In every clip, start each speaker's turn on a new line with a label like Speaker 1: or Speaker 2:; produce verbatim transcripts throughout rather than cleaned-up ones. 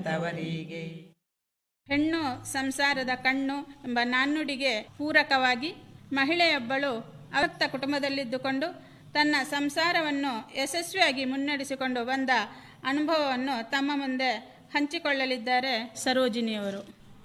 Speaker 1: ತವರಿಗೆ.
Speaker 2: ಹೆಣ್ಣು ಸಂಸಾರದ ಕಣ್ಣು ಎಂಬ ನಾಣ್ಣುಡಿಗೆ ಪೂರಕವಾಗಿ ಮಹಿಳೆಯೊಬ್ಬಳು ಅವಕ್ತ ಕುಟುಂಬದಲ್ಲಿದ್ದುಕೊಂಡು ತನ್ನ ಸಂಸಾರವನ್ನು ಯಶಸ್ವಿಯಾಗಿ ಮುನ್ನಡೆಸಿಕೊಂಡು ಬಂದ ಅನುಭವವನ್ನು ತಮ್ಮ ಮುಂದೆ ಹಂಚಿಕೊಳ್ಳಲಿದ್ದಾರೆ ಸರೋಜಿನಿಯವರು.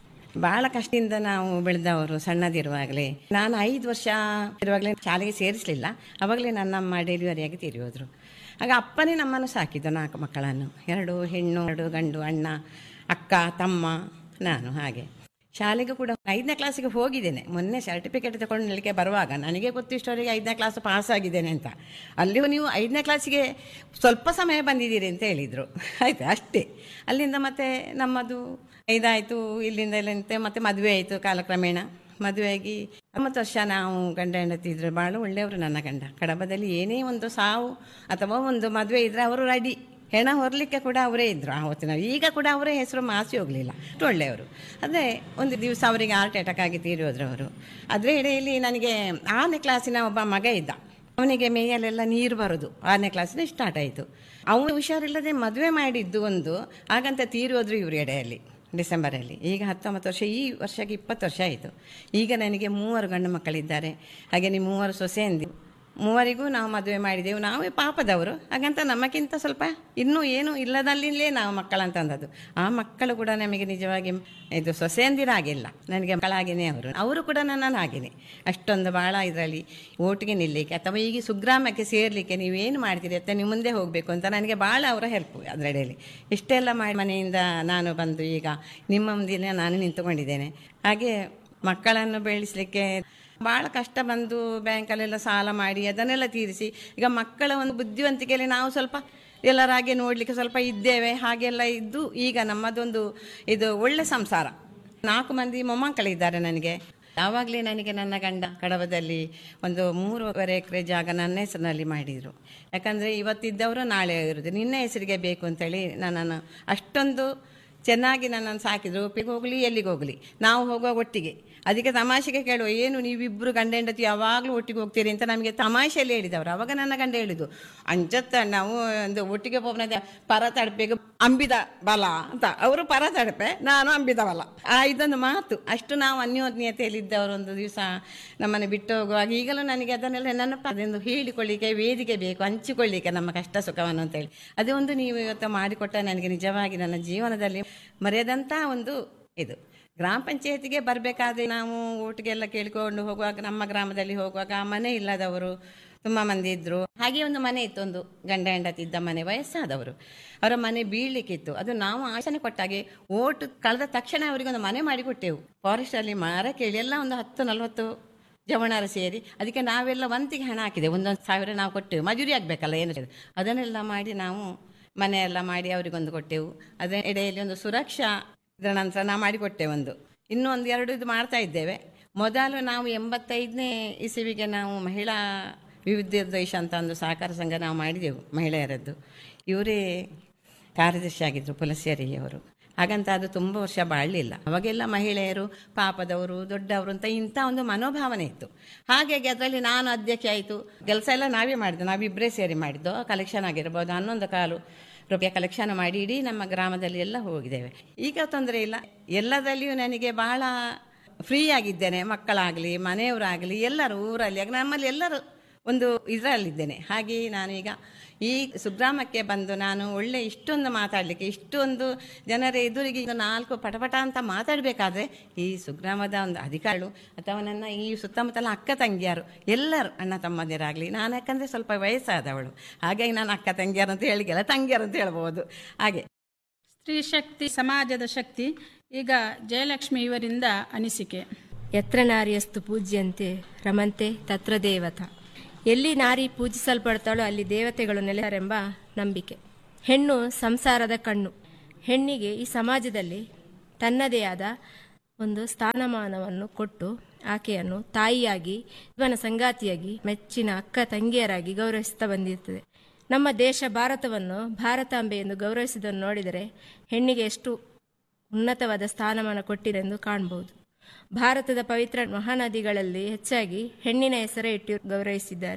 Speaker 3: ಭಾಳ ಕಷ್ಟದಿಂದ ನಾವು ಬೆಳೆದವರು ಸಣ್ಣದಿರುವಾಗಲೇ. ನಾನು ಐದು ವರ್ಷ ಇರುವಾಗಲೇ ಶಾಲೆಗೆ ಸೇರಿಸಲಿಲ್ಲ. ಆವಾಗಲೇ ನನ್ನಮ್ಮ ಡೆಲಿವರಿಯಾಗಿ ತೀರಿ ಹೋದರು. ಆಗ ಅಪ್ಪನೇ ನಮ್ಮನ್ನು ಸಾಕಿದ್ದು, ನಾಲ್ಕು ಮಕ್ಕಳನ್ನು, ಎರಡು ಹೆಣ್ಣು ಎರಡು ಗಂಡು, ಅಣ್ಣ ಅಕ್ಕ ತಮ್ಮ ನಾನು. ಹಾಗೆ ಶಾಲೆಗೂ ಕೂಡ ಐದನೇ ಕ್ಲಾಸಿಗೆ ಹೋಗಿದ್ದೇನೆ. ಮೊನ್ನೆ ಸರ್ಟಿಫಿಕೇಟ್ ತಗೊಂಡ್ಲಿಕ್ಕೆ ಬರುವಾಗ ನನಗೆ ಗೊತ್ತಿಷ್ಟವರೆಗೆ ಐದನೇ ಕ್ಲಾಸ್ ಪಾಸ್ ಆಗಿದ್ದೇನೆ ಅಂತ. ಅಲ್ಲಿಯೂ ನೀವು ಐದನೇ ಕ್ಲಾಸಿಗೆ ಸ್ವಲ್ಪ ಸಮಯ ಬಂದಿದ್ದೀರಿ ಅಂತ ಹೇಳಿದರು. ಆಯಿತು ಅಷ್ಟೇ. ಅಲ್ಲಿಂದ ಮತ್ತೆ ನಮ್ಮದು ಇದಾಯಿತು, ಇಲ್ಲಿಂದ ಇಲ್ಲಂತೆ ಮತ್ತೆ ಮದುವೆ ಆಯಿತು. ಕಾಲಕ್ರಮೇಣ ಮದುವೆಯಾಗಿ ಒಂಬತ್ತು ವರ್ಷ ನಾವು ಗಂಡ ಹೆಂಡತಿ ಇದ್ರು. ಭಾಳ ಒಳ್ಳೆಯವರು ನನ್ನ ಗಂಡ. ಕಡಬದಲ್ಲಿ ಏನೇ ಒಂದು ಸಾವು ಅಥವಾ ಒಂದು ಮದುವೆ ಇದ್ದರೆ ಅವರು ರೆಡಿ. ಹೆಣ ಹೊರಲಿಕ್ಕೆ ಕೂಡ ಅವರೇ ಇದ್ದರು ಆ ಹೊತ್ತಿನ. ಈಗ ಕೂಡ ಅವರೇ ಹೆಸರು ಮಾಸಿ ಹೋಗಲಿಲ್ಲ, ಅಷ್ಟು ಒಳ್ಳೆಯವರು. ಆದರೆ ಒಂದು ದಿವಸ ಅವರಿಗೆ ಹಾರ್ಟ್ ಅಟ್ಯಾಕ್ ಆಗಿ ತೀರಿ ಹೋದ್ರು ಅವರು. ಅದರ ಎಡೆಯಲ್ಲಿ ನನಗೆ ಆರನೇ ಕ್ಲಾಸಿನ ಒಬ್ಬ ಮಗ ಇದ್ದ. ಅವನಿಗೆ ಮೇಯಲ್ಲೆಲ್ಲ ನೀರು ಬರೋದು ಆರನೇ ಕ್ಲಾಸಿನ ಸ್ಟಾರ್ಟ್ ಆಯಿತು. ಅವನು ಹುಷಾರಿಲ್ಲದೆ ಮದುವೆ ಮಾಡಿದ್ದು ಒಂದು, ಹಾಗಂತ ತೀರಿ ಹೋದ್ರು ಇವ್ರ ಎಡೆಯಲ್ಲಿ ಡಿಸೆಂಬರಲ್ಲಿ. ಈಗ ಹತ್ತೊಂಬತ್ತು ವರ್ಷ, ಈ ವರ್ಷಕ್ಕೆ ಇಪ್ಪತ್ತು ವರ್ಷ ಆಯಿತು. ಈಗ ನನಗೆ ಮೂವರು ಗಂಡು ಮಕ್ಕಳಿದ್ದಾರೆ. ಹಾಗೆ ನೀವು ಮೂವರು ಸೊಸೆಯಂದಿ. ಮೂವರಿಗೂ ನಾವು ಮದುವೆ ಮಾಡಿದೆವು. ನಾವೇ ಪಾಪದವರು. ಹಾಗಂತ ನಮಗಿಂತ ಸ್ವಲ್ಪ ಇನ್ನೂ ಏನು ಇಲ್ಲದಲ್ಲಿಯೇ ನಾವು ಮಕ್ಕಳಂತಂದದ್ದು. ಆ ಮಕ್ಕಳು ಕೂಡ ನಮಗೆ ನಿಜವಾಗಿ ಇದು ಸೊಸೆಯಂದಿರಾಗಿಲ್ಲ, ನನಗೆ ಮಕ್ಕಳಾಗಿಯೇ ಅವರು. ಅವರು ಕೂಡ ನನ್ನನ್ನು ಹಾಗೇನೆ ಅಷ್ಟೊಂದು ಭಾಳ ಇದರಲ್ಲಿ ಓಟಿಗೆ ನಿಲ್ಲಲಿಕ್ಕೆ ಅಥವಾ ಈಗ ಸುಗ್ರಾಮಕ್ಕೆ ಸೇರಲಿಕ್ಕೆ ನೀವೇನು ಮಾಡ್ತೀರಿ ಅಂತ ನೀವು ಮುಂದೆ ಹೋಗಬೇಕು ಅಂತ ನನಗೆ ಭಾಳ ಅವರ ಹೆಲ್ಪು. ಅದರಡೆಯಲ್ಲಿ ಇಷ್ಟೆಲ್ಲ ಮಾಡಿ ಮನೆಯಿಂದ ನಾನು ಬಂದು ಈಗ ನಿಮ್ಮ ಮುಂದಿನ ನಾನು ನಿಂತುಕೊಂಡಿದ್ದೇನೆ. ಹಾಗೆ ಮಕ್ಕಳನ್ನು ಬೆಳೆಸಲಿಕ್ಕೆ ಭಾಳ ಕಷ್ಟ ಬಂದು ಬ್ಯಾಂಕಲ್ಲೆಲ್ಲ ಸಾಲ ಮಾಡಿ ಅದನ್ನೆಲ್ಲ ತೀರಿಸಿ ಈಗ ಮಕ್ಕಳ ಒಂದು ಬುದ್ಧಿವಂತಿಕೆಯಲ್ಲಿ ನಾವು ಸ್ವಲ್ಪ ಎಲ್ಲರಾಗೆ ನೋಡಲಿಕ್ಕೆ ಸ್ವಲ್ಪ ಇದ್ದೇವೆ. ಹಾಗೆಲ್ಲ ಇದ್ದು ಈಗ ನಮ್ಮದೊಂದು ಇದು ಒಳ್ಳೆ ಸಂಸಾರ. ನಾಲ್ಕು ಮಂದಿ ಮೊಮ್ಮಕ್ಕಳಿದ್ದಾರೆ ನನಗೆ. ಆವಾಗಲೇ ನನಗೆ ನನ್ನ ಗಂಡ ಕಡಬದಲ್ಲಿ ಒಂದು ಮೂರುವರೆ ಎಕರೆ ಜಾಗ ನನ್ನ ಹೆಸರಿನಲ್ಲಿ ಮಾಡಿದರು. ಯಾಕಂದರೆ ಇವತ್ತಿದ್ದವರು ನಾಳೆ ಇರೋದು ನಿನ್ನ ಹೆಸರಿಗೆ ಬೇಕು ಅಂತೇಳಿ ನನ್ನನ್ನು ಅಷ್ಟೊಂದು ಚೆನ್ನಾಗಿ ನನ್ನನ್ನು ಸಾಕಿದ್ರು. ಒಪ್ಪಿಗೆ ಹೋಗಲಿ ಎಲ್ಲಿಗೆ ಹೋಗಲಿ ನಾವು ಹೋಗುವ ಒಟ್ಟಿಗೆ. ಅದಕ್ಕೆ ತಮಾಷೆಗೆ ಕೇಳುವ, ಏನು ನೀವಿಬ್ಬರು ಗಂಡ ಹೆಂಡತಿ ಯಾವಾಗಲೂ ಒಟ್ಟಿಗೆ ಹೋಗ್ತೀರಿ ಅಂತ ನಮಗೆ ತಮಾಷೆಯಲ್ಲಿ ಹೇಳಿದವರು. ಅವಾಗ ನನ್ನ ಗಂಡ ಹೇಳಿದ್ದು, ಅಂಜತ್ತ ನಾವು ಒಂದು ಒಟ್ಟಿಗೆ ಹೋಗ್ನದ ಪರ ತಡಪೆಗೆ ಅಂಬಿದ ಬಲ ಅಂತ. ಅವರು ಪರ ತಡಪೆ, ನಾನು ಅಂಬಿದ ಬಲ. ಆ ಇದೊಂದು ಮಾತು. ಅಷ್ಟು ನಾವು ಅನ್ಯೋನ್ಯತೆಯಲ್ಲಿದ್ದವರು. ಒಂದು ದಿವಸ ನಮ್ಮನ್ನು ಬಿಟ್ಟು ಹೋಗುವಾಗ ಈಗಲೂ ನನಗೆ ಅದನ್ನೆಲ್ಲ ನೆನಪು. ಅದೊಂದು ಹೇಳಿಕೊಳ್ಳಿಕ್ಕೆ ವೇದಿಕೆ ಬೇಕು, ಹಂಚಿಕೊಳ್ಳಿಕ್ಕೆ ನಮ್ಮ ಕಷ್ಟ ಸುಖವನ್ನು ಅಂತೇಳಿ. ಅದೇ ಒಂದು ನೀವು ಇವತ್ತು ಮಾಡಿಕೊಟ್ಟ ನನಗೆ ನಿಜವಾಗಿ ನನ್ನ ಜೀವನದಲ್ಲಿ ಮರೆಯದಂಥ ಒಂದು ಇದು. ಗ್ರಾಮ ಪಂಚಾಯತಿಗೆ ಬರಬೇಕಾದ್ರೆ ನಾವು ಓಟಿಗೆಲ್ಲ ಕೇಳಿಕೊಂಡು ಹೋಗುವಾಗ ನಮ್ಮ ಗ್ರಾಮದಲ್ಲಿ ಹೋಗುವಾಗ ಆ ಮನೆ ಇಲ್ಲದವರು ತುಂಬ ಮಂದಿ ಇದ್ದರು. ಹಾಗೆ ಒಂದು ಮನೆ ಇತ್ತು, ಒಂದು ಗಂಡ ಹೆಂಡತಿ ಇದ್ದ ಮನೆ, ವಯಸ್ಸಾದವರು. ಅವರ ಮನೆ ಬೀಳಲಿಕ್ಕಿತ್ತು. ಅದು ನಾವು ಆಸನೆ ಕೊಟ್ಟಾಗೆ ಓಟು ಕಳೆದ ತಕ್ಷಣ ಅವರಿಗೊಂದು ಮನೆ ಮಾಡಿಕೊಟ್ಟೆವು. ಫಾರೆಸ್ಟಲ್ಲಿ ಮರ ಕೇಳಿ ಎಲ್ಲ ಒಂದು ಹತ್ತು ನಲ್ವತ್ತು ಜವಣರು ಸೇರಿ ಅದಕ್ಕೆ ನಾವೆಲ್ಲ ವಂತಿಗೆ ಹಣ ಹಾಕಿದೆ. ಒಂದೊಂದು ಸಾವಿರ ನಾವು ಕೊಟ್ಟೆವು, ಮಜೂರಿ ಆಗಬೇಕಲ್ಲ ಏನು. ಅದನ್ನೆಲ್ಲ ಮಾಡಿ ನಾವು ಮನೆಯೆಲ್ಲ ಮಾಡಿ ಅವರಿಗೊಂದು ಕೊಟ್ಟೆವು. ಅದರ ಎಡೆಯಲ್ಲಿ ಒಂದು ಸುರಕ್ಷಾ ಇದರ ನಂತರ ನಾವು ಮಾಡಿಕೊಟ್ಟೆವು. ಒಂದು ಇನ್ನೂ ಒಂದು ಎರಡು ಇದು ಮಾಡ್ತಾ ಇದ್ದೇವೆ. ಮೊದಲು ನಾವು ಎಂಬತ್ತೈದನೇ ಇಸವಿಗೆ ನಾವು ಮಹಿಳಾ ವಿವಿಧೋದ್ದೇಶ ಅಂತ ಒಂದು ಸಹಕಾರ ಸಂಘ ನಾವು ಮಾಡಿದೆವು, ಮಹಿಳೆಯರದ್ದು. ಇವರೇ ಕಾರ್ಯದರ್ಶಿ ಆಗಿದ್ದರು, ಪುಲಸೇರಿಯವರು. ಹಾಗಂತ ಅದು ತುಂಬ ವರ್ಷ ಬಾಳಲಿಲ್ಲ. ಅವಾಗೆಲ್ಲ ಮಹಿಳೆಯರು ಪಾಪದವರು ದೊಡ್ಡವರು ಅಂತ ಇಂಥ ಒಂದು ಮನೋಭಾವನೆ ಇತ್ತು. ಹಾಗಾಗಿ ಅದರಲ್ಲಿ ನಾನು ಅಧ್ಯಕ್ಷ ಆಯಿತು. ಕೆಲಸ ಎಲ್ಲ ನಾವೇ ಮಾಡಿದ್ದು, ನಾವಿಬ್ಬರೇ ಸೇರಿ ಮಾಡಿದ್ದು. ಕಲೆಕ್ಷನ್ ಆಗಿರ್ಬೋದು, ಹನ್ನೊಂದು ಕಾಲು ರೂಪಾಯಿ ಕಲೆಕ್ಷನ್ ಮಾಡಿ ಇಡೀ ನಮ್ಮ ಗ್ರಾಮದಲ್ಲಿ ಎಲ್ಲ ಹೋಗಿದ್ದೇವೆ. ಈಗ ತೊಂದರೆ ಇಲ್ಲ, ಎಲ್ಲದರಲ್ಲಿಯೂ ನನಗೆ ಭಾಳ ಫ್ರೀ ಆಗಿದ್ದೇನೆ. ಮಕ್ಕಳಾಗಲಿ ಮನೆಯವರಾಗಲಿ ಎಲ್ಲರೂ ಊರಲ್ಲಿ ನಮ್ಮಲ್ಲಿ ಎಲ್ಲರೂ ಒಂದು ಇದರಲ್ಲಿದ್ದೇನೆ. ಹಾಗೆಯೇ ನಾನು ಈಗ ಈ ಸುಗ್ರಾಮಕ್ಕೆ ಬಂದು ನಾನು ಒಳ್ಳೆ ಇಷ್ಟೊಂದು ಮಾತಾಡಲಿಕ್ಕೆ, ಇಷ್ಟೊಂದು ಜನರ ಎದುರಿಗೆ ಈಗ ನಾಲ್ಕು ಪಟಪಟ ಅಂತ ಮಾತಾಡಬೇಕಾದ್ರೆ ಈ ಸುಗ್ರಾಮದ ಒಂದು ಅಧಿಕಾರಿಗಳು ಅಥವಾ ನನ್ನ ಈ ಸುತ್ತಮುತ್ತಲ ಅಕ್ಕ ತಂಗಿಯರು ಎಲ್ಲರೂ ಅಣ್ಣ ತಮ್ಮಂದಿರಾಗಲಿ, ನಾನು ಯಾಕಂದರೆ ಸ್ವಲ್ಪ ವಯಸ್ಸಾದವಳು, ಹಾಗಾಗಿ ನಾನು ಅಕ್ಕ ತಂಗಿಯರು ಅಂತ ಹೇಳಿಗೆಲ್ಲ ತಂಗಿಯರು ಅಂತ ಹೇಳ್ಬೋದು. ಹಾಗೆ
Speaker 2: ಸ್ತ್ರೀ ಶಕ್ತಿ ಸಮಾಜದ ಶಕ್ತಿ. ಈಗ ಜಯಲಕ್ಷ್ಮಿ ಇವರಿಂದ ಅನಿಸಿಕೆ.
Speaker 4: ಯತ್ರ ನಾರ್ಯಸ್ತು ಪೂಜ್ಯಂತೆ ರಮಂತೆ ತತ್ರ ದೇವತಾ. ಎಲ್ಲಿ ನಾರಿ ಪೂಜಿಸಲ್ಪಡ್ತಾಳೋ ಅಲ್ಲಿ ದೇವತೆಗಳು ನೆಲೆಯಾರೆಂಬ ನಂಬಿಕೆ. ಹೆಣ್ಣು ಸಂಸಾರದ ಕಣ್ಣು. ಹೆಣ್ಣಿಗೆ ಈ ಸಮಾಜದಲ್ಲಿ ತನ್ನದೇ ಆದ ಒಂದು ಸ್ಥಾನಮಾನವನ್ನು ಕೊಟ್ಟು ಆಕೆಯನ್ನು ತಾಯಿಯಾಗಿ, ಜೀವನ ಸಂಗಾತಿಯಾಗಿ, ಮೆಚ್ಚಿನ ಅಕ್ಕ ತಂಗಿಯರಾಗಿ ಗೌರವಿಸುತ್ತಾ ಬಂದಿರುತ್ತದೆ. ನಮ್ಮ ದೇಶ ಭಾರತವನ್ನು ಭಾರತಾಂಬೆ ಎಂದು ಗೌರವಿಸಿದ್ದನ್ನು ನೋಡಿದರೆ ಹೆಣ್ಣಿಗೆ ಎಷ್ಟು ಉನ್ನತವಾದ ಸ್ಥಾನಮಾನ ಕೊಟ್ಟಿರೆಂದು ಕಾಣಬಹುದು. ಭಾರತದ ಪವಿತ್ರ ಮಹಾನದಿಗಳಲ್ಲಿ ಹೆಚ್ಚಾಗಿ ಹೆಣ್ಣಿನ ಹೆಸರೇ ಇಟ್ಟು ಗೌರವಿಸಿದ್ದಾರೆ.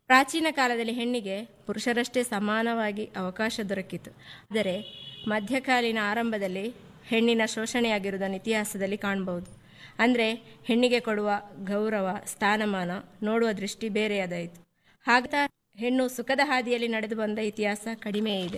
Speaker 4: ಪ್ರಾಚೀನ ಕಾಲದಲ್ಲಿ ಹೆಣ್ಣಿಗೆ ಪುರುಷರಷ್ಟೇ ಸಮಾನವಾಗಿ ಅವಕಾಶ ದೊರಕಿತು. ಆದರೆ ಮಧ್ಯಕಾಲೀನ ಆರಂಭದಲ್ಲಿ ಹೆಣ್ಣಿನ ಶೋಷಣೆಯಾಗಿರುವುದನ್ನು ಇತಿಹಾಸದಲ್ಲಿ ಕಾಣಬಹುದು. ಅಂದರೆ ಹೆಣ್ಣಿಗೆ ಕೊಡುವ ಗೌರವ, ಸ್ಥಾನಮಾನ, ನೋಡುವ ದೃಷ್ಟಿ ಬೇರೆಯಾದಾಯಿತು. ಹಾಗಂತ ಹೆಣ್ಣು ಸುಖದ ಹಾದಿಯಲ್ಲಿ ನಡೆದು ಬಂದ ಇತಿಹಾಸ ಕಡಿಮೆ ಇದೆ.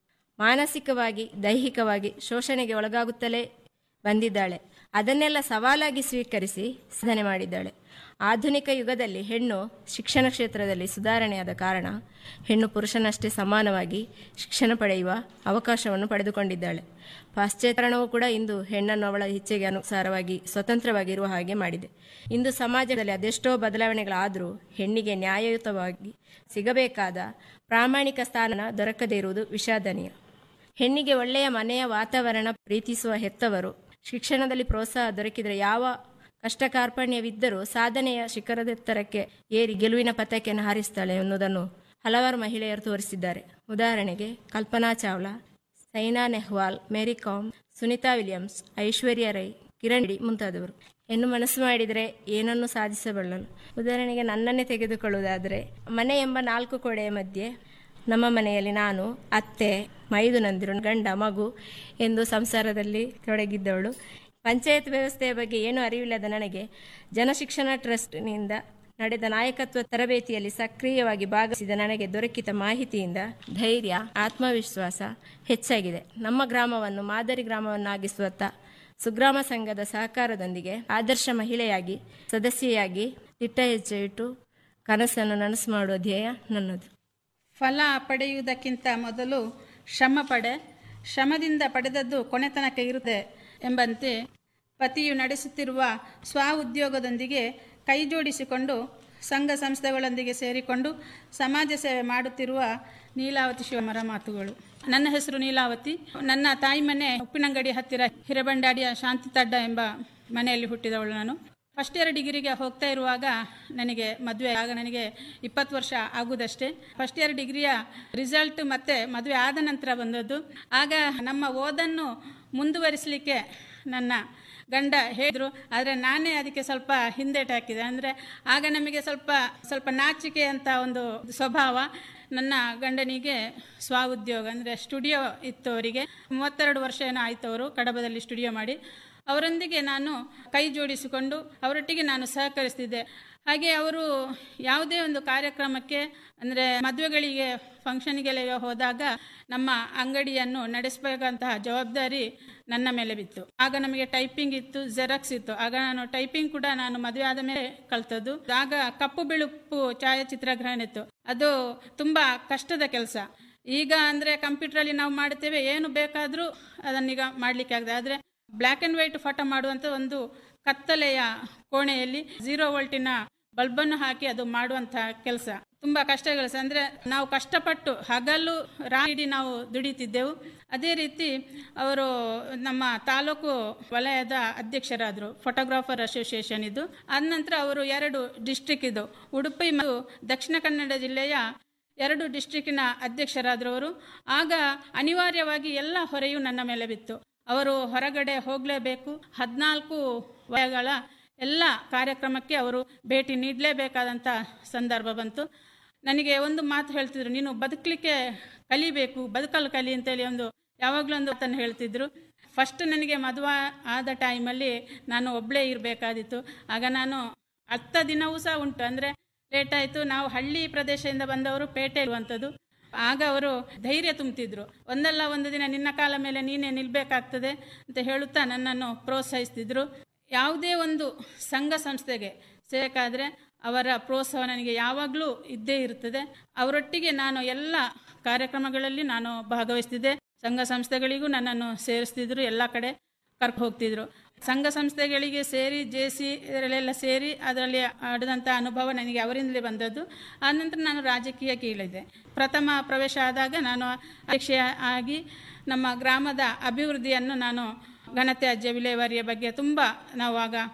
Speaker 4: ಮಾನಸಿಕವಾಗಿ, ದೈಹಿಕವಾಗಿ ಶೋಷಣೆಗೆ ಒಳಗಾಗುತ್ತಲೇ ಬಂದಿದ್ದಾಳೆ. ಅದನ್ನೆಲ್ಲ ಸವಾಲಾಗಿ ಸ್ವೀಕರಿಸಿ ಸಾಧನೆ ಮಾಡಿದ್ದಾಳೆ. ಆಧುನಿಕ ಯುಗದಲ್ಲಿ ಹೆಣ್ಣು ಶಿಕ್ಷಣ ಕ್ಷೇತ್ರದಲ್ಲಿ ಸುಧಾರಣೆಯಾದ ಕಾರಣ ಹೆಣ್ಣು ಪುರುಷನಷ್ಟೇ ಸಮಾನವಾಗಿ ಶಿಕ್ಷಣ ಪಡೆಯುವ ಅವಕಾಶವನ್ನು ಪಡೆದುಕೊಂಡಿದ್ದಾಳೆ. ಪಾಶ್ಚಾತ್ಯರಣವು ಕೂಡ ಇಂದು ಹೆಣ್ಣನ್ನು ಅವಳ ಇಚ್ಛೆಗೆ ಅನುಸಾರವಾಗಿ ಸ್ವತಂತ್ರವಾಗಿರುವ ಹಾಗೆ ಮಾಡಿದೆ. ಇಂದು ಸಮಾಜದಲ್ಲಿ ಅದೆಷ್ಟೋ ಬದಲಾವಣೆಗಳಾದರೂ ಹೆಣ್ಣಿಗೆ ನ್ಯಾಯಯುತವಾಗಿ ಸಿಗಬೇಕಾದ ಪ್ರಾಮಾಣಿಕ ಸ್ಥಾನ ದೊರಕದೇ ಇರುವುದು ವಿಷಾದನೀಯ. ಹೆಣ್ಣಿಗೆ ಒಳ್ಳೆಯ ಮನೆಯ ವಾತಾವರಣ ಪ್ರೀತಿಸುವ ಹೆತ್ತವರು, ಶಿಕ್ಷಣದಲ್ಲಿ ಪ್ರೋತ್ಸಾಹ ದೊರಕಿದರೆ ಯಾವ ಕಷ್ಟ ಕಾರ್ಪಣ್ಯವಿದ್ದರೂ ಸಾಧನೆಯ ಶಿಖರದೆತ್ತರಕ್ಕೆ ಏರಿ ಗೆಲುವಿನ ಪತಾಕೆಯನ್ನು ಹಾರಿಸ್ತಾಳೆ ಎನ್ನುವುದನ್ನು ಹಲವಾರು ಮಹಿಳೆಯರು ತೋರಿಸಿದ್ದಾರೆ. ಉದಾಹರಣೆಗೆ ಕಲ್ಪನಾ ಚಾವ್ಲಾ, ಸೈನಾ ನೆಹ್ವಾಲ್, ಮೇರಿ ಕಾಮ್, ಸುನಿತಾ ವಿಲಿಯಮ್ಸ್, ಐಶ್ವರ್ಯ ರೈ, ಕಿರಣ್ ಬೇಡಿ ಮುಂತಾದವರು. ಹೆಣ್ಣು ಮನಸ್ಸು ಮಾಡಿದರೆ ಏನನ್ನು ಸಾಧಿಸಬಲ್ಲಳು. ಉದಾಹರಣೆಗೆ ನನ್ನನ್ನೇ ತೆಗೆದುಕೊಳ್ಳುವುದಾದರೆ, ಮನೆ ಎಂಬ ನಾಲ್ಕು ಗೋಡೆಯ ಮಧ್ಯೆ ನಮ್ಮ ಮನೆಯಲ್ಲಿ ನಾನು, ಅತ್ತೆ, ಮೈದುನಂದಿರು, ಗಂಡ, ಮಗು ಎಂದು ಸಂಸಾರದಲ್ಲಿ ತೊಡಗಿದ್ದವಳು. ಪಂಚಾಯತ್ ವ್ಯವಸ್ಥೆಯ ಬಗ್ಗೆ ಏನೂ ಅರಿವಿಲ್ಲದ ನನಗೆ ಜನಶಿಕ್ಷಣ ಟ್ರಸ್ಟ್ನಿಂದ ನಡೆದ ನಾಯಕತ್ವ ತರಬೇತಿಯಲ್ಲಿ ಸಕ್ರಿಯವಾಗಿ ಭಾಗವಹಿಸಿದ ನನಗೆ ದೊರಕಿದ ಮಾಹಿತಿಯಿಂದ ಧೈರ್ಯ, ಆತ್ಮವಿಶ್ವಾಸ ಹೆಚ್ಚಾಗಿದೆ. ನಮ್ಮ ಗ್ರಾಮವನ್ನು ಮಾದರಿ ಗ್ರಾಮವನ್ನಾಗಿಸುವತ್ತ ಸುಗ್ರಾಮ ಸಂಘದ ಸಹಕಾರದೊಂದಿಗೆ ಆದರ್ಶ ಮಹಿಳೆಯಾಗಿ, ಸದಸ್ಯೆಯಾಗಿ ದಿಟ್ಟ ಹೆಜ್ಜೆ ಇಟ್ಟು ಕನಸನ್ನು ನನಸು ಮಾಡುವ ಧ್ಯೇಯ ನನ್ನದು.
Speaker 2: ಫಲ ಪಡೆಯುವುದಕ್ಕಿಂತ ಮೊದಲು ಶ್ರಮ ಪಡೆ, ಶ್ರಮದಿಂದ ಪಡೆದದ್ದು ಕೊನೆತನಕ ಇರುತ್ತೆ ಎಂಬಂತೆ ಪತಿಯು ನಡೆಸುತ್ತಿರುವ ಸ್ವ ಉದ್ಯೋಗದೊಂದಿಗೆ ಕೈ ಜೋಡಿಸಿಕೊಂಡು ಸಂಘ ಸಂಸ್ಥೆಗಳೊಂದಿಗೆ ಸೇರಿಕೊಂಡು ಸಮಾಜ ಸೇವೆ ಮಾಡುತ್ತಿರುವ ನೀಲಾವತಿ ಶಿವಮರ ಮಾತುಗಳು. ನನ್ನ ಹೆಸರು ನೀಲಾವತಿ. ನನ್ನ ತಾಯಿ ಮನೆ ಉಪ್ಪಿನಂಗಡಿ ಹತ್ತಿರ ಹಿರೇಬಂಡಾಡಿಯ ಶಾಂತಿ ತಡ್ಡ ಎಂಬ ಮನೆಯಲ್ಲಿ ಹುಟ್ಟಿದವಳು ನಾನು. ಫಸ್ಟ್ ಇಯರ್ ಡಿಗ್ರಿಗೆ ಹೋಗ್ತಾ ಇರುವಾಗ ನನಗೆ ಮದುವೆ. ಆಗ ನನಗೆ ಇಪ್ಪತ್ತು ವರ್ಷ ಆಗುವುದಷ್ಟೇ. ಫಸ್ಟ್ ಇಯರ್ ಡಿಗ್ರಿಯ ರಿಸಲ್ಟ್ ಮತ್ತೆ ಮದುವೆ ಆದ ನಂತರ ಬಂದದ್ದು. ಆಗ ನಮ್ಮ ಓದನ್ನು ಮುಂದುವರಿಸಲಿಕ್ಕೆ ನನ್ನ ಗಂಡ ಹೇಳಿದ್ರು. ಆದರೆ ನಾನೇ ಅದಕ್ಕೆ ಸ್ವಲ್ಪ ಹಿಂದೇಟು ಹಾಕಿದೆ. ಅಂದರೆ ಆಗ ನಮಗೆ ಸ್ವಲ್ಪ ಸ್ವಲ್ಪ ನಾಚಿಕೆ ಅಂತ ಒಂದು ಸ್ವಭಾವ. ನನ್ನ ಗಂಡನಿಗೆ ಸ್ವ ಉದ್ಯೋಗ ಅಂದರೆ ಸ್ಟುಡಿಯೋ ಇತ್ತು. ಅವರಿಗೆ ಮೂವತ್ತೆರಡು ವರ್ಷ ಏನೋ ಆಯಿತು ಅವರು ಕಡಬದಲ್ಲಿ ಸ್ಟುಡಿಯೋ ಮಾಡಿ. ಅವರೊಂದಿಗೆ ನಾನು ಕೈ ಜೋಡಿಸಿಕೊಂಡು ಅವರೊಟ್ಟಿಗೆ ನಾನು ಸಹಕರಿಸ್ತಿದ್ದೆ. ಹಾಗೆ ಅವರು ಯಾವುದೇ ಒಂದು ಕಾರ್ಯಕ್ರಮಕ್ಕೆ ಅಂದರೆ ಮದುವೆಗಳಿಗೆ, ಫಂಕ್ಷನ್ಗೆಲ್ಲ ಹೋದಾಗ ನಮ್ಮ ಅಂಗಡಿಯನ್ನು ನಡೆಸಬೇಕಂತಹ ಜವಾಬ್ದಾರಿ ನನ್ನ ಮೇಲೆ ಬಿತ್ತು. ಆಗ ನಮಗೆ ಟೈಪಿಂಗ್ ಇತ್ತು, ಜೆರಾಕ್ಸ್ ಇತ್ತು. ಆಗ ನಾನು ಟೈಪಿಂಗ್ ಕೂಡ ನಾನು ಮದುವೆ ಆದ ಮೇಲೆ ಕಲ್ತದ್ದು. ಆಗ ಕಪ್ಪು ಬಿಳುಪು ಛಾಯಾಚಿತ್ರಗ್ರಹಣ ಇತ್ತು. ಅದು ತುಂಬ ಕಷ್ಟದ ಕೆಲಸ. ಈಗ ಅಂದರೆ ಕಂಪ್ಯೂಟ್ರಲ್ಲಿ ನಾವು ಮಾಡ್ತೇವೆ, ಏನು ಬೇಕಾದರೂ ಅದನ್ನೀಗ ಮಾಡಲಿಕ್ಕೆ ಆಗಿದೆ. ಆದರೆ ಬ್ಲ್ಯಾಕ್ ಆ್ಯಂಡ್ ವೈಟ್ ಫೋಟೋ ಮಾಡುವಂಥ ಒಂದು ಕತ್ತಲೆಯ ಕೋಣೆಯಲ್ಲಿ ಝೀರೋ ವೋಲ್ಟಿನ ಬಲ್ಬನ್ನು ಹಾಕಿ ಅದು ಮಾಡುವಂಥ ಕೆಲಸ ತುಂಬ ಕಷ್ಟ ಕೆಲಸ. ಅಂದರೆ ನಾವು ಕಷ್ಟಪಟ್ಟು ಹಗಲು ರಾತ್ರಿ ನಾವು ದುಡಿತಿದ್ದೆವು. ಅದೇ ರೀತಿ ಅವರು ನಮ್ಮ ತಾಲೂಕು ವಲಯದ ಅಧ್ಯಕ್ಷರಾದರು, ಫೋಟೋಗ್ರಾಫರ್ ಅಸೋಸಿಯೇಷನ್ ಇದು. ಆದ ನಂತರ ಅವರು ಎರಡು ಡಿಸ್ಟ್ರಿಕ್ಟ್ ಇದು ಉಡುಪಿ ಮತ್ತು ದಕ್ಷಿಣ ಕನ್ನಡ ಜಿಲ್ಲೆಯ ಎರಡು ಡಿಸ್ಟ್ರಿಕ್ಟಿನ ಅಧ್ಯಕ್ಷರಾದರು ಅವರು. ಆಗ ಅನಿವಾರ್ಯವಾಗಿ ಎಲ್ಲ ಹೊರೆಯೂ ನನ್ನ ಮೇಲೆ ಬಿತ್ತು. ಅವರು ಹೊರಗಡೆ ಹೋಗಲೇಬೇಕು. ಹದಿನಾಲ್ಕು ವಯಗಳ ಎಲ್ಲ ಕಾರ್ಯಕ್ರಮಕ್ಕೆ ಅವರು ಭೇಟಿ ನೀಡಲೇಬೇಕಾದಂಥ ಸಂದರ್ಭ ಬಂತು. ನನಗೆ ಒಂದು ಮಾತು ಹೇಳ್ತಿದ್ರು, ನೀನು ಬದುಕಲಿಕ್ಕೆ ಕಲಿಬೇಕು, ಬದುಕಲು ಕಲಿ ಅಂತೇಳಿ ಒಂದು ಯಾವಾಗಲೂ ಒಂದು ಮಾತನ್ನು ಹೇಳ್ತಿದ್ರು. ಫಸ್ಟ್ ನನಗೆ ಮದುವೆ ಆದ ಟೈಮಲ್ಲಿ ನಾನು ಒಬ್ಬಳೇ ಇರಬೇಕಾದಿತ್ತು. ಆಗ ನಾನು ಹತ್ತು ದಿನವೂ ಸಹ ಉಂಟು. ಅಂದರೆ ಲೇಟ್ ಆಯಿತು. ನಾವು ಹಳ್ಳಿ ಪ್ರದೇಶದಿಂದ ಬಂದವರು, ಪೇಟೆ ಇರುವಂಥದ್ದು. ಆಗ ಅವರು ಧೈರ್ಯ ತುಂಬ್ತಿದ್ರು. ಒಂದಲ್ಲ ಒಂದು ದಿನ ನಿನ್ನ ಕಾಲ ಮೇಲೆ ನೀನೇ ನಿಲ್ಲಬೇಕಾಗ್ತದೆ ಅಂತ ಹೇಳುತ್ತಾ ನನ್ನನ್ನು ಪ್ರೋತ್ಸಾಹಿಸ್ತಿದ್ರು. ಯಾವುದೇ ಒಂದು ಸಂಘ ಸಂಸ್ಥೆಗೆ ಸೇರಬೇಕಾದ್ರೆ ಅವರ ಪ್ರೋತ್ಸಾಹ ನನಗೆ ಯಾವಾಗಲೂ ಇದ್ದೇ ಇರ್ತದೆ. ಅವರೊಟ್ಟಿಗೆ ನಾನು ಎಲ್ಲ ಕಾರ್ಯಕ್ರಮಗಳಲ್ಲಿ ನಾನು ಭಾಗವಹಿಸ್ತಿದ್ದೆ. ಸಂಘ ಸಂಸ್ಥೆಗಳಿಗೂ ನನ್ನನ್ನು ಸೇರಿಸ್ತಿದ್ರು, ಎಲ್ಲ ಕಡೆ ಕರ್ಕೊಂಡು ಹೋಗ್ತಿದ್ರು. ಸಂಘ ಸಂಸ್ಥೆಗಳಿಗೆ ಸೇರಿ ಜೆ ಸಿ ಇದರಲ್ಲೆಲ್ಲ ಸೇರಿ ಅದರಲ್ಲಿ ಆಡಿದಂಥ ಅನುಭವ ನನಗೆ ಅವರಿಂದಲೇ ಬಂದದ್ದು. ಆನಂತರ ನಾನು ರಾಜಕೀಯಕ್ಕೆ ಇಳಿದೆ. ಪ್ರಥಮ ಪ್ರವೇಶ ಆದಾಗ ನಾನು ಅಧ್ಯಕ್ಷೆ ಆಗಿ ನಮ್ಮ ಗ್ರಾಮದ ಅಭಿವೃದ್ಧಿಯನ್ನು ನಾನು ಘನತ್ಯಾಜ್ಯ ವಿಲೇವಾರಿಯ ಬಗ್ಗೆ ತುಂಬ ನಾವು ಆಗ